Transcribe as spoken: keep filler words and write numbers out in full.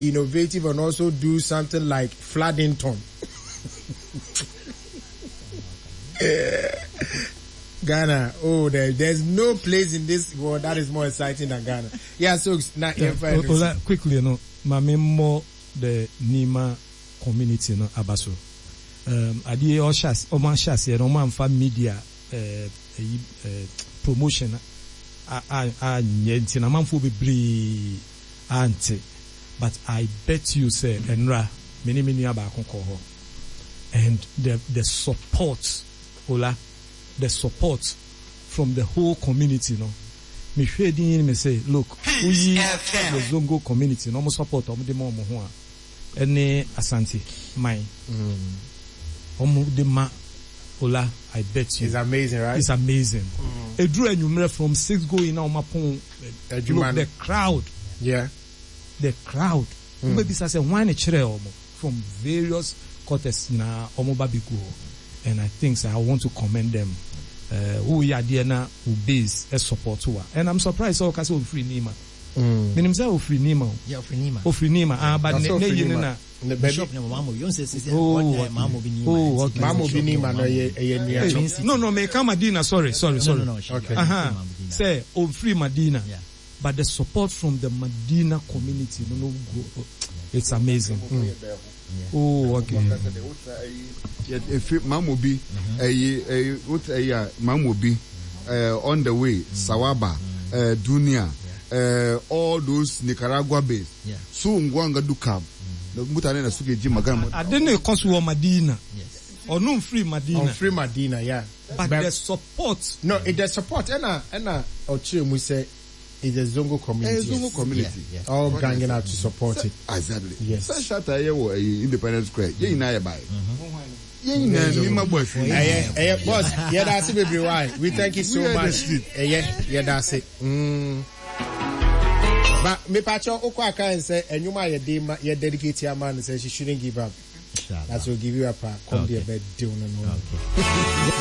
innovative and also do something like Fladdington. Ghana, oh, there, there's no place in this world that is more exciting than Ghana. Yeah, so now yeah, Ola, quickly, you know, my more the Nima community, no, Abaso. Um, Adi Oshas, Oman Shas, Oman Fam Media, uh, uh, promotion. I, I, I, Yentina Manfu be Ante, but I bet you say, Enra, many, many about Konkoho, and the the support, Ola. The support from the whole community, no. Me shading me say, look, we the Zongo community, no more support of the more mohua. Any Asante, mine. Omo de ma Ola, I bet you. It's amazing, right? It's amazing. Mm. It drew a number from six going now, Mapon. Look, the crowd. Yeah. The crowd. Mm. Maybe say one chere from various quarters na Omo Babiku. And I think so, I want to commend them. Uh, who are there now, who base a support to her. And I'm surprised, so because of free Nima. Mm. Meaning, say, free Nima. Yeah, free Nima. Oh, free Nima. Ah, but ne, ne, you know, the bishop, no, Mamo, you say, oh, Mamo Binima. Oh, okay. Mamo Binima, no, ye, no, no, me come Medina, sorry, sorry, sorry. No, no, no, okay. Uh-huh. Say, oh, free Medina. Yeah. But the support from the Medina community, no, no, it's amazing. Mm. Yeah. Oh, okay. If Mamobi, a what a Mamobi, on the way, Sawaba, uh, Dunia, uh, all those Nicaragua based. Yeah. Soon Gwanga do come. The Mutanena Suki Jimagam. I didn't cost you Medina. Yes. Or no free Medina. On free Medina, yeah. But, but the support. No, it the support. Enna, Enna, Ochie we say. It's a Zongo community. A Zongo community. Yeah, yeah. All ganging out to support it. Exactly. Yes. Such shot I were Independence Square. Yeah, in I buy. Yeah, in my boyfriend. Yeah, boss. Yeah, that's it, baby. Why? We thank you so much. Yeah, yeah, that's it. Mm. But me pacho okwa kan say enyuma ye dey ye dedicate your man say she shouldn't give up. That will give you a pa. Come there, bed down and all.